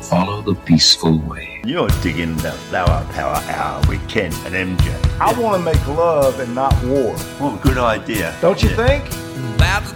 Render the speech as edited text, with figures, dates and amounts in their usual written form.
Follow the peaceful way. You're digging the Flower Power Hour with Ken and MJ. I want to make love and not war. What a good idea. Don't you think? About